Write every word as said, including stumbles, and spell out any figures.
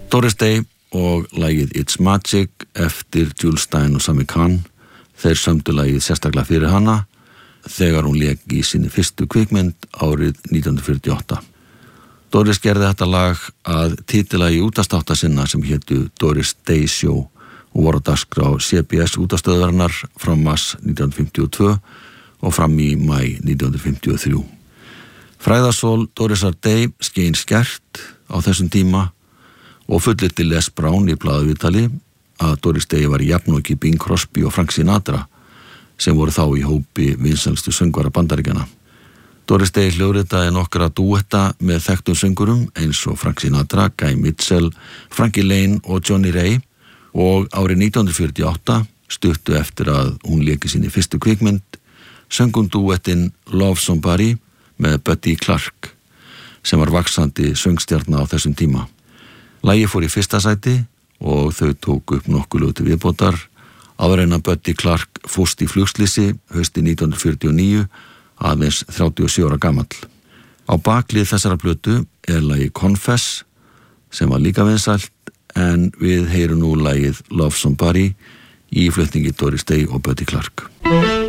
Doris Day og lagið It's Magic eftir Jules Stein og Sammy Cahn. Þeir sömdu lagið sérstaklega fyrir hana þegar hún lék í sinni fyrstu kvikmynd árið nítján hundruð fjörutíu og átta. Doris gerði þetta lag að titilagi útastátta sinna sem hétu Doris Day Show og voru á dagskrá C B S útastöðvarinnar frá mars nítján hundruð fimmtíu og tvö og fram í maí nítján hundruð fimmtíu og þrjú. Fræðasól Dorisar Day skein skært á þessum tíma og fullyrti Les Brown í blaðaviðtali að Doris Day var jafnóki Bing Crosby og Frank Sinatra sem voru þá í hópi vinsælstu söngvara Bandaríkjanna. Doris Day hljóðritaði nokkra dúetta með þekktum söngurum eins og Frank Sinatra, Guy Mitchell, Frankie Lane og Johnny Ray og árið nítján hundruð fjörutíu og átta stuttu eftir að hún léki sinni fyrstu kvikmynd söngum dúettin Love Somebody með Buddy Clark sem var vaxandi söngstjarna á þessum tíma. Lagið fór í fyrsta sæti og þau tók upp nokkuð lög til viðbótar áður en að Buddy Clark fórst í flugslýsi haustið nítján hundruð fjörutíu og níu aðeins þrjátíu og sjö ára gamall. Á baklið þessara plötu er lagið Confess sem var líka vinsælt en við heyrum nú lagið Love Somebody í flutningi Doris Day og Buddy Clark.